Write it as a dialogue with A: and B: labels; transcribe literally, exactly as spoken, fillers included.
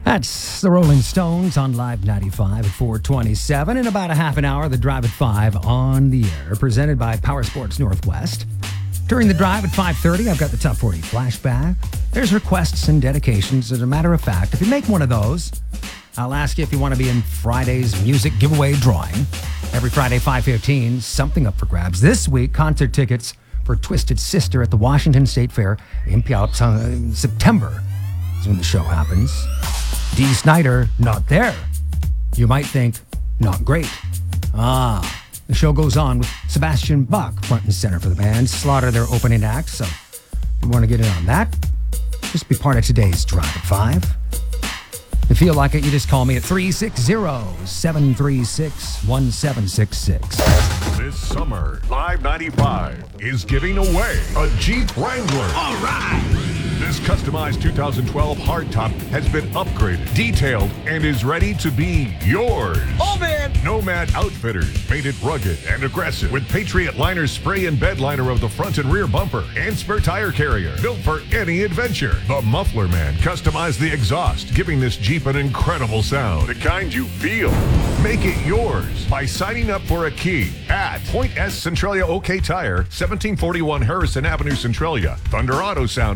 A: That's the Rolling Stones on Live ninety-five at four twenty-seven. In about a half an hour, the Drive at five on the air, presented by Power Sports Northwest. During the Drive at five thirty, I've got the Top forty flashback. There's requests and dedications. As a matter of fact, if you make one of those, I'll ask you if you want to be in Friday's music giveaway drawing. Every Friday, five fifteen, something up for grabs. This week, concert tickets for Twisted Sister at the Washington State Fair in Puyallup, in September is when the show happens. Dee Snider, not there. You might think, not great. Ah, the show goes on with Sebastian Bach front and center for the band. Slaughter, their opening act, so if you want to get in on that, just be part of today's Drive at five. If you feel like it, you just call me at three six zero, seven three six, one seven six six.
B: This summer, Live ninety-five is giving away a Jeep Wrangler.
C: All right!
B: This customized two thousand twelve hardtop has been upgraded, detailed, and is ready to be yours.
C: Oh, man!
B: Nomad Outfitters made it rugged and aggressive with Patriot Liner spray and bed liner of the front and rear bumper and spare tire carrier, built for any adventure. The Muffler Man customized the exhaust, giving this Jeep an incredible sound, the kind you feel. Make it yours by signing up for a key at Point S Centralia OK Tire, seventeen forty-one Harrison Avenue, Centralia. Thunder Auto Sound